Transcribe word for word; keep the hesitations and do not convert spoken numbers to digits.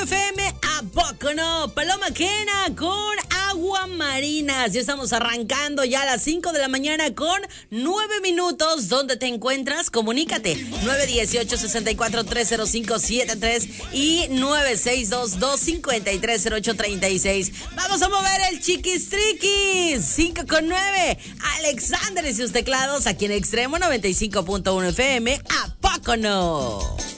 F M, ¿a poco no? Paloma Quena con Agua Marinas. Ya estamos arrancando ya a las cinco de la mañana con nueve minutos. ¿Dónde te encuentras? Comunícate. nueve uno ocho, seis cuatro, tres cero cinco siete tres y nueve seis dos, dos cinco tres, cero ocho tres seis. Vamos a mover el chiquistriquis. cinco con nueve. Alexander y sus teclados aquí en Extremo noventa y cinco punto uno F M. ¿A poco no?